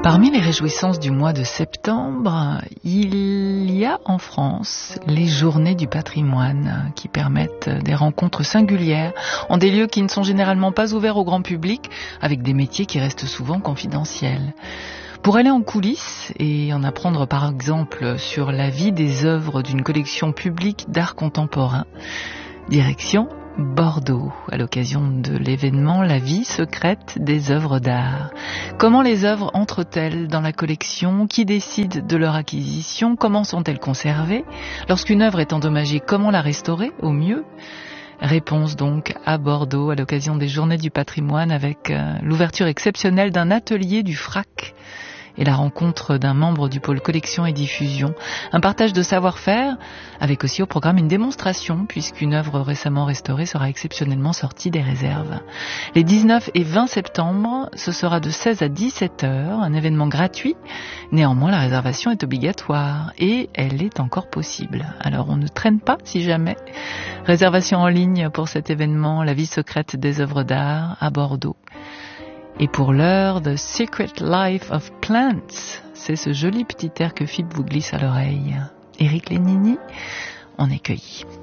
Parmi les réjouissances du mois de septembre, il y a en France les journées du patrimoine qui permettent des rencontres singulières en des lieux qui ne sont généralement pas ouverts au grand public, avec des métiers qui restent souvent confidentiels. Pour aller en coulisses et en apprendre par exemple sur la vie des œuvres d'une collection publique d'art contemporain, direction Bordeaux, à l'occasion de l'événement La vie secrète des œuvres d'art. Comment les œuvres entrent-elles dans la collection? Qui décide de leur acquisition? Comment sont-elles conservées? Lorsqu'une œuvre est endommagée, comment la restaurer au mieux? Réponse donc à Bordeaux, à l'occasion des Journées du patrimoine, avec l'ouverture exceptionnelle d'un atelier du FRAC et la rencontre d'un membre du pôle collection et diffusion. Un partage de savoir-faire, avec aussi au programme une démonstration, puisqu'une œuvre récemment restaurée sera exceptionnellement sortie des réserves. Les 19 et 20 septembre, ce sera de 16 à 17 heures, un événement gratuit. Néanmoins, la réservation est obligatoire et elle est encore possible. Alors on ne traîne pas si jamais. Réservation en ligne pour cet événement, La vie secrète des œuvres d'art à Bordeaux. Et pour l'heure, The Secret Life of Plants, c'est ce joli petit air que Philippe vous glisse à l'oreille. Éric Lénini, on est cueillis.